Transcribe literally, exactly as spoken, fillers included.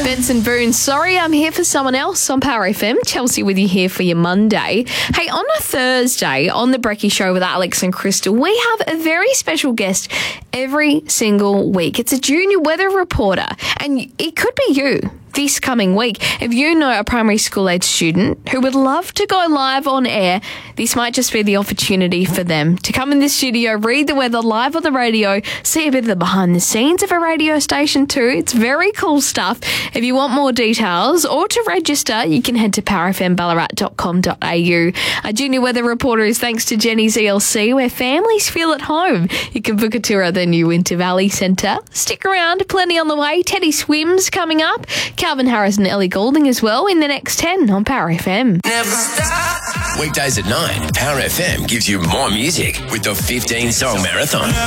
Benson Boone, sorry I'm here for someone else on Power F M. Chelsea with you here for your Monday. Hey, on a Thursday on the Brekkie Show with Alex and Crystal, we have a very special guest every single week. It's a junior weather reporter, and it could be you this coming week. If you know a primary school age student who would love to go live on air, this might just be the opportunity for them to come in the studio, read the weather live on the radio, see a bit of the behind the scenes of a radio station too. It's very cool stuff. If you want more details or to register, you can head to power f m ballarat dot com dot a u. Our junior weather reporter is thanks to Jenny's E L C, where families feel at home. You can book a tour of the new Winter Valley Centre. Stick around, plenty on the way. Teddy Swims coming up. Calvin Harris and Ellie Goulding as well in the next ten on Power F M. Never stop. Weekdays at nine, Power F M gives you more music with the fifteen song marathon.